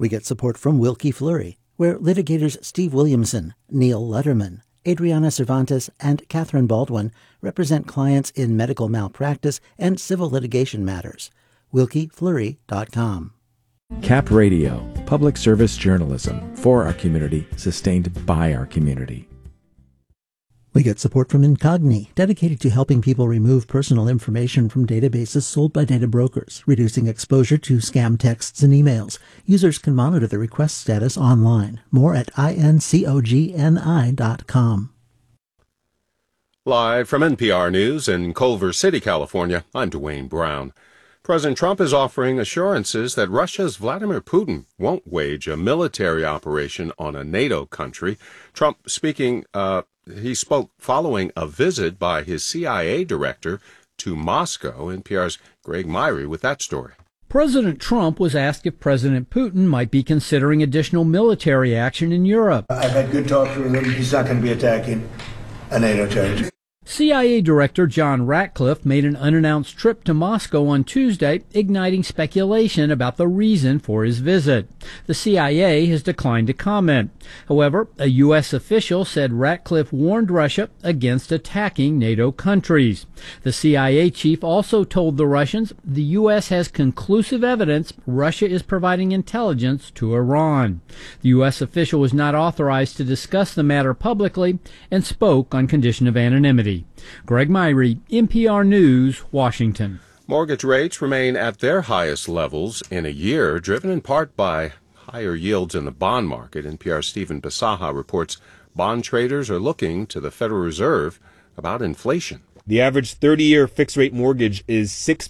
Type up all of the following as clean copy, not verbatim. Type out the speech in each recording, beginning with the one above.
We get support from Wilkie Fleury, where litigators Steve Williamson, Neil Letterman, Adriana Cervantes, and Catherine Baldwin represent clients in medical malpractice and civil litigation matters. WilkieFleury.com. Cap Radio, public service journalism for our community, sustained by our community. We get support from Incogni, dedicated to helping people remove personal information from databases sold by data brokers, reducing exposure to scam texts and emails. Users can monitor the request status online. More at incogni.com. Live from NPR News in Culver City, California, I'm Dwayne Brown. President Trump is offering assurances that Russia's Vladimir Putin won't wage a military operation on a NATO country. Trump he spoke following a visit by his CIA director to Moscow. NPR's Greg Myrie with that story. President Trump was asked if President Putin might be considering additional military action in Europe. I've had good talks with him. He's not going to be attacking a NATO territory. CIA Director John Ratcliffe made an unannounced trip to Moscow on Tuesday, igniting speculation about the reason for his visit. The CIA has declined to comment. However, a U.S. official said Ratcliffe warned Russia against attacking NATO countries. The CIA chief also told the Russians the U.S. has conclusive evidence Russia is providing intelligence to Iran. The U.S. official was not authorized to discuss the matter publicly and spoke on condition of anonymity. Greg Myrie, NPR News, Washington. Mortgage rates remain at their highest levels in a year, driven in part by higher yields in the bond market. NPR's Stephen Bisaha reports bond traders are looking to the Federal Reserve about inflation. The average 30-year fixed-rate mortgage is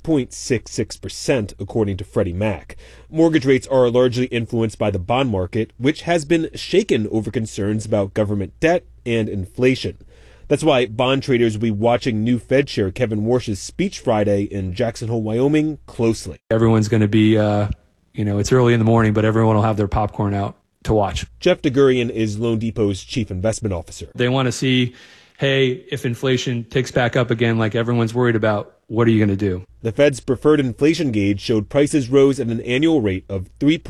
6.66%, according to Freddie Mac. Mortgage rates are largely influenced by the bond market, which has been shaken over concerns about government debt and inflation. That's why bond traders will be watching new Fed Chair Kevin Warsh's speech Friday in Jackson Hole, Wyoming, closely. Everyone's going to be, it's early in the morning, but everyone will have their popcorn out to watch. Jeff DeGurian is Loan Depot's chief investment officer. They want to see, hey, if inflation ticks back up again like everyone's worried about, what are you going to do? The Fed's preferred inflation gauge showed prices rose at an annual rate of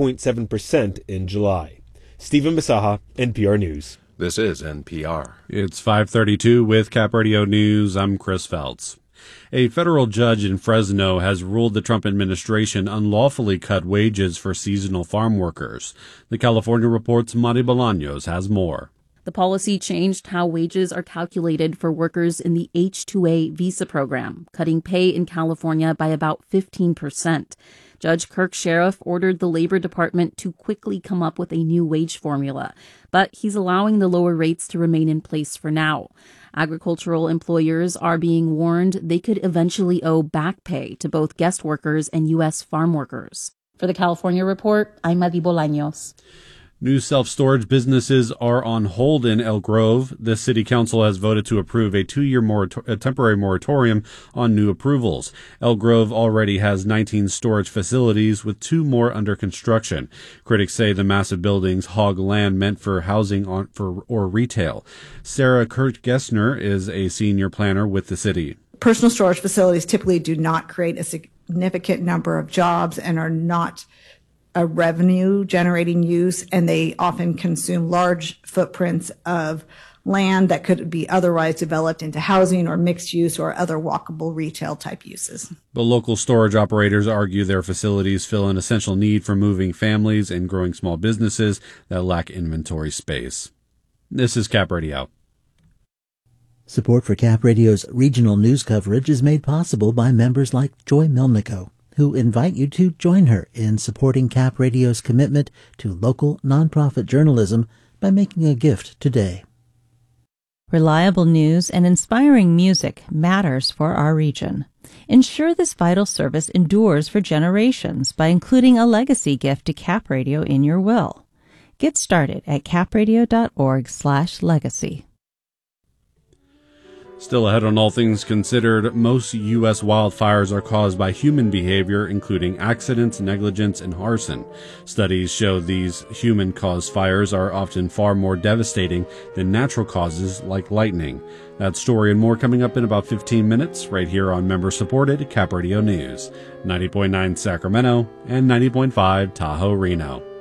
3.7% in July. Stephen Bisaha, NPR News. This is NPR. It's 5:32 with Cap Radio News. I'm Chris Feltz. A federal judge in Fresno has ruled the Trump administration unlawfully cut wages for seasonal farm workers. The California Report's Mari Bolaños has more. The policy changed how wages are calculated for workers in the H-2A visa program, cutting pay in California by about 15%. Judge Kirk Sheriff ordered the Labor Department to quickly come up with a new wage formula, but he's allowing the lower rates to remain in place for now. Agricultural employers are being warned they could eventually owe back pay to both guest workers and U.S. farm workers. For the California Report, I'm Mari Bolaños. New self-storage businesses are on hold in Elk Grove. The city council has voted to approve a 2-year temporary moratorium on new approvals. Elk Grove already has 19 storage facilities, with 2 more under construction. Critics say the massive buildings hog land meant for housing or retail. Sarah Kurt-Gessner is a senior planner with the city. Personal storage facilities typically do not create a significant number of jobs and are not a revenue generating use, and they often consume large footprints of land that could be otherwise developed into housing or mixed use or other walkable retail type uses. But local storage operators argue their facilities fill an essential need for moving families and growing small businesses that lack inventory space. This is Cap Radio. Support for Cap Radio's regional news coverage is made possible by members like Joy Melnico, who invite you to join her in supporting Cap Radio's commitment to local nonprofit journalism by making a gift today. Reliable news and inspiring music matters for our region. Ensure this vital service endures for generations by including a legacy gift to Cap Radio in your will. Get started at capradio.org/legacy. Still ahead on All Things Considered, most U.S. wildfires are caused by human behavior, including accidents, negligence, and arson. Studies show these human-caused fires are often far more devastating than natural causes like lightning. That story and more coming up in about 15 minutes, right here on member-supported Cap Radio News, 90.9 Sacramento and 90.5 Tahoe Reno.